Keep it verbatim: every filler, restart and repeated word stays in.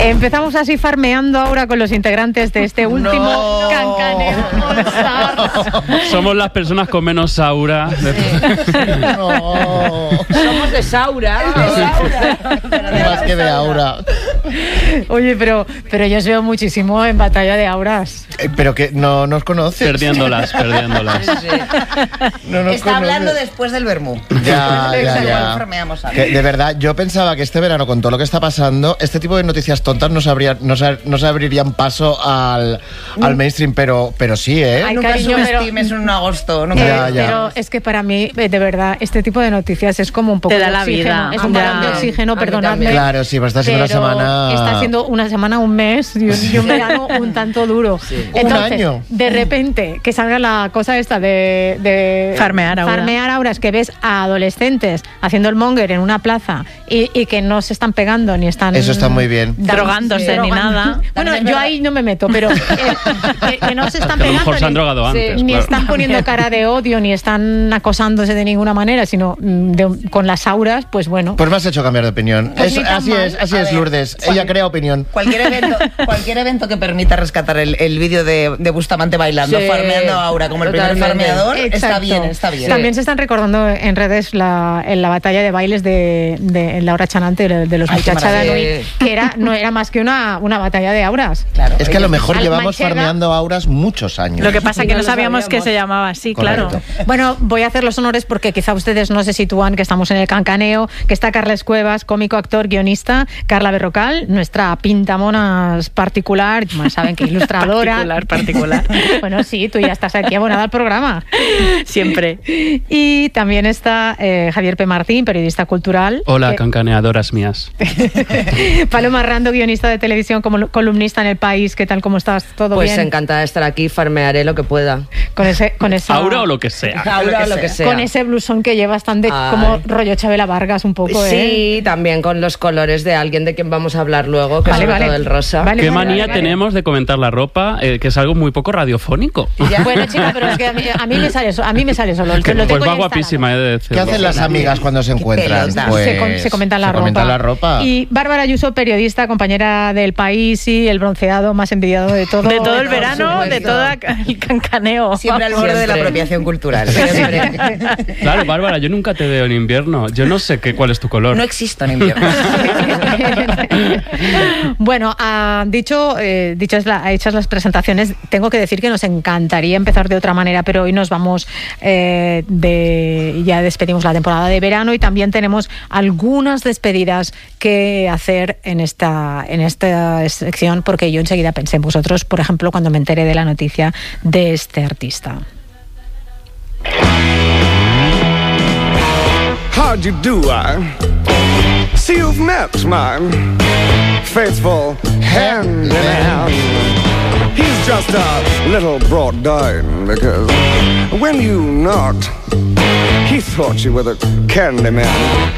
Empezamos así farmeando ahora con los integrantes de este último no. Cancaneo All Stars. Somos las personas con menos aura. No. Somos de Saura. De Saura. Más que de aura. Oye, pero, pero yo os veo muchísimo en Batalla de Auras. Eh, pero que no nos conoces. Perdiéndolas, perdiéndolas. Sí, sí. No nos Está conoces. hablando después del vermú. Ya, ya, Igual ya. farmeamos algo. Que, de verdad, yo pensaba que este verano, con todo lo que está pasando, este tipo de noticias tontas no se, abría- no se, no se abrirían paso al, al mainstream, pero, pero sí, ¿eh? Ay, Nunca cariño, pero- subestimes un agosto. Nunca. Eh, Ya, ya. Pero es que para mí, eh, de verdad, este tipo de noticias es como un poco Te da de la oxígeno. vida. Es un Ya. balón de oxígeno, A mí perdonadme. también. Claro, sí, pues está siendo una pero semana... Está siendo una semana, un mes y un, y un verano un tanto duro. Un año. De repente, que salga la cosa esta de, de Farmear ahora. farmear ahora, es que ves a adolescentes haciendo el monger en una plaza y, y que no se están pegando ni están... Eso está muy bien. dan- Drogándose sí, ni nada. Bueno, También es yo verdad. ahí no me meto, pero eh, que, que no se están Que a lo pegando. mejor se han ni- drogado antes, ni claro. están poniendo cara de odio, ni están acosándose de ninguna manera, sino mm, de- con las auras, pues bueno. Pues me has hecho cambiar de opinión. Pues Es- ni tan así mal. es, así A es, ver, Lourdes. cual- Ella crea opinión. Cualquier evento, cualquier evento que permita rescatar el, el vídeo de, de Bustamante bailando, Sí, farmeando a Aura como el primer totalmente. farmeador, está Exacto. bien, está bien. También se están recordando en redes la, en la batalla de bailes de, de en la hora chanante de, de los Ay, qué muchachos de maravilla. Nui, que era, no era más que una, una batalla de auras. Claro. Es que a lo Ellos- mejor Al llevamos Manchega. farmeando auras muchos años. Lo que pasa es que No no lo sabíamos que sabíamos. se llamaba así, claro. Correcto. Bueno, voy a hacer los honores porque quizá ustedes no se sitúan que estamos en el Cancaneo, que está Carles Cuevas, cómico, actor, guionista, Carla Berrocal, nuestra pintamonas particular, bueno, saben que ilustradora. Particular, particular. Bueno, sí, tú ya estás aquí abonada al programa. Siempre. Y también está eh, Javier P. Martín, periodista cultural. Hola, Eh, cancaneadoras mías. Paloma Rando, guionista de televisión, como columnista en El País. ¿Qué tal? ¿Cómo estás? ¿Todo Pues bien? encantada de estar aquí, farmearé lo que pueda. Con ese, con esa, Aura o lo que sea. Aura o lo que sea. con ese blusón que llevas tan de Ay. como rollo Chabela Vargas un poco, ¿eh? Sí, también con los colores de alguien de quien vamos a hablar luego, que Vale, es sobre vale. todo el rosa. Vale, ¿Qué vale, manía vale, vale. tenemos de comentar la ropa? Eh, que es algo muy poco radiofónico. Bueno, chica, pero es que a mí, a mí me sale so- a mí me sale solo. Lo Que, tengo pues ya va instalado. guapísima, he de decirlo. ¿Qué hacen las amigas cuando se encuentran? pelota. Pues, se, com- se comentan la se ropa. comentan la ropa. Y Bárbara Ayuso, periodista, compañera del País y el bronceado más envidiado de todo. De todo el Por verano, de supuesto. todo el cancaneo. Siempre al borde de la Siempre. apropiación cultural. Siempre. Claro, Bárbara, yo nunca te veo en invierno. Yo no sé qué, cuál es tu color. No existo en invierno. Bueno, ah, dicho, eh, dichas, la- hechas las presentaciones, tengo que decir que nos encantaría empezar de otra manera, pero hoy nos vamos eh, de, ya despedimos la temporada de verano y también tenemos algunas despedidas que hacer en esta, en esta sección, porque yo enseguida pensé en vosotros, por ejemplo, cuando me enteré de la noticia de este artista. How do you do, I see you've met my faithful handyman. He's just a little brought down because when you knocked, he thought you were the candy man.